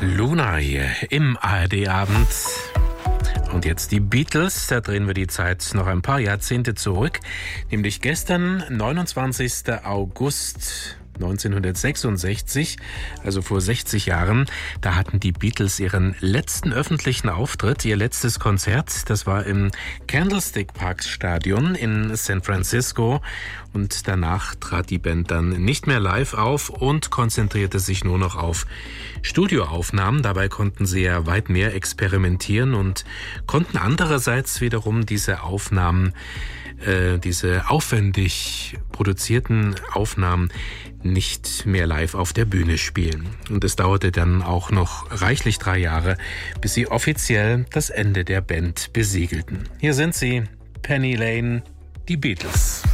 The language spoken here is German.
Luna hier im ARD-Abend. Und jetzt die Beatles, da drehen wir die Zeit noch ein paar Jahrzehnte zurück. Nämlich gestern, 29. August 1966, also vor 60 Jahren, da hatten die Beatles ihren letzten öffentlichen Auftritt, ihr letztes Konzert. Das war im Candlestick Park Stadion in San Francisco. Und danach trat die Band dann nicht mehr live auf und konzentrierte sich nur noch auf Studioaufnahmen. Dabei konnten sie ja weit mehr experimentieren und konnten andererseits wiederum diese Aufnahmen, diese aufwendig produzierten Aufnahmen nicht mehr live auf der Bühne spielen. Und es dauerte dann auch noch reichlich 3 Jahre, bis sie offiziell das Ende der Band besiegelten. Hier sind sie, Penny Lane, die Beatles.